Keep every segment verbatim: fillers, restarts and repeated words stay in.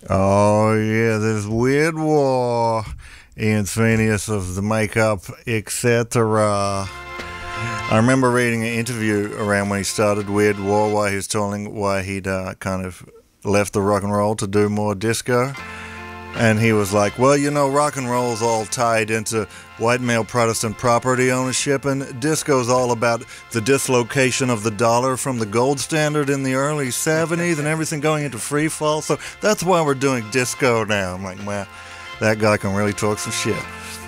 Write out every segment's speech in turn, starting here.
Oh, yeah, there's Weird War. Ian Sphenius of the Makeup, et cetera. I remember reading an interview around when he started Weird War, why he was telling why he'd uh, kind of left the rock and roll to do more disco. And he was like, well, you know, rock and roll's all tied into white male Protestant property ownership, and disco's all about the dislocation of the dollar from the gold standard in the early seventies and everything going into free fall. So that's why we're doing disco now. I'm like, man, that guy can really talk some shit.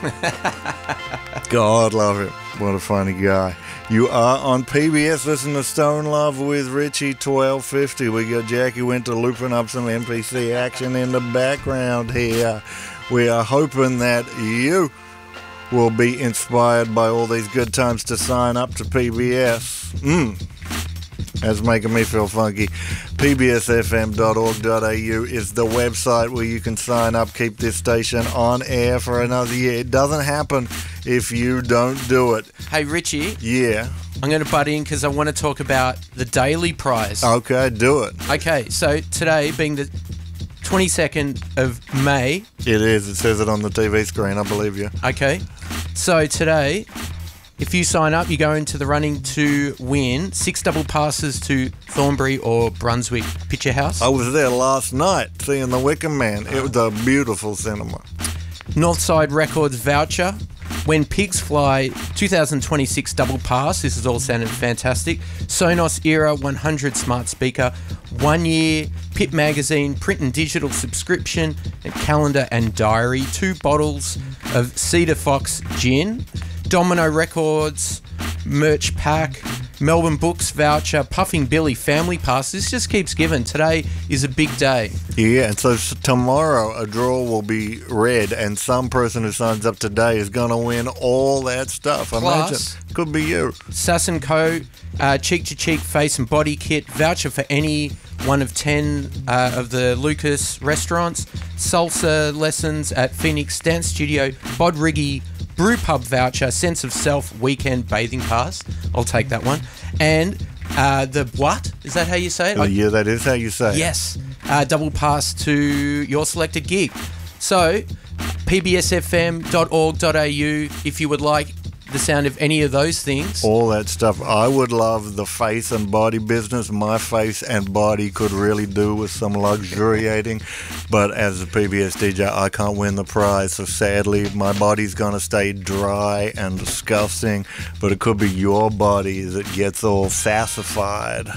God love him. What a funny guy. You are on P B S, listen to Stone Love with Richie, twelve fifty. We got Jackie Winter looping up some N P C action in the background here. We are hoping that you will be inspired by all these good times to sign up to P B S. Mmm. That's making me feel funky. P B S F M dot org dot A U is the website where you can sign up, keep this station on air for another year. It doesn't happen if you don't do it. Hey, Richie. Yeah? I'm going to butt in because I want to talk about the Daily Prize. Okay, do it. Okay, so today being the twenty-second of May. It is. It says it on the T V screen, I believe you. Okay. So today, if you sign up, you go into the running to win six double passes to Thornbury or Brunswick Picture House. I was there last night seeing The Wicker Man. It was a beautiful cinema. Northside Records voucher. When Pigs Fly two thousand twenty-six double pass. This is all sounding fantastic. Sonos Era one hundred smart speaker. One year Pit Magazine print and digital subscription. A calendar and diary. Two bottles of Cedar Fox gin. Domino Records merch pack, Melbourne Books voucher, Puffing Billy family pass. This just keeps giving. Today is a big day. Yeah, and so tomorrow a draw will be read, and some person who signs up today is going to win all that stuff. Plus, imagine. Could be you. Sass and Co. Uh, cheek to cheek face and body kit voucher for any one of ten uh, of the Lucas restaurants. Salsa lessons at Phoenix Dance Studio. Bod Riggy Brew Pub voucher, Sense of Self weekend bathing pass. I'll take that one. And uh, the what? Is that how you say it? Oh, yeah, that is how you say it. Yes. Uh, double pass to your selected gig. So, P B S F M dot org dot A U if you would like the sound of any of those things. All that stuff. I would love the face and body business. My face and body could really do with some luxuriating. But as a P B S D J, I can't win the prize. So sadly, my body's going to stay dry and disgusting. But it could be your body that gets all sassified.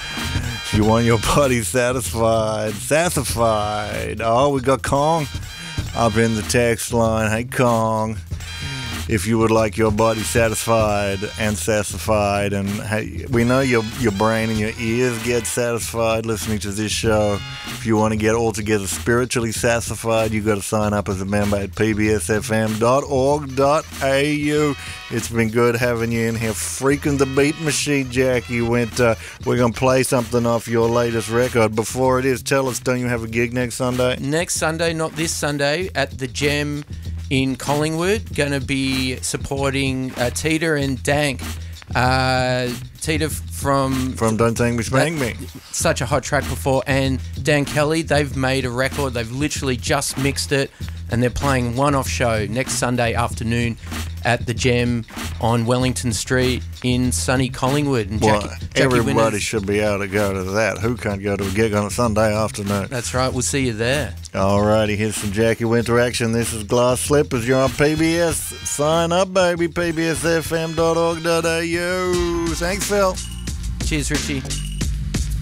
If you want your body satisfied, sassified. Oh, we got Kong up in the text line. Hey, Kong. If you would like your body satisfied and sassified, and hey, we know your your brain and your ears get satisfied listening to this show. If you want to get altogether spiritually sassified, you got to sign up as a member at P B S F M dot org dot A U. It's been good having you in here, freaking the beat machine, Jackie Winter. We're gonna play something off your latest record. Before it is, tell us, don't you have a gig next Sunday? Next Sunday, not this Sunday, at the Gem in Collingwood. Going to be supporting uh, Tita and Dank. Uh, Tita from... From Don't Thank Me, Spank Me. Such a hot track before. And Dan Kelly, they've made a record. They've literally just mixed it. And they're playing one-off show next Sunday afternoon at the Gem on Wellington Street in sunny Collingwood. And well, Jackie, Jackie everybody Winners, should be able to go to that. Who can't go to a gig on a Sunday afternoon? That's right. We'll see you there. Alrighty, here's some Jackie Winter action. This is Glass Slippers. You're on P B S. Sign up, baby. P B S F M dot org dot A U. Thanks, Phil. Cheers, Richie.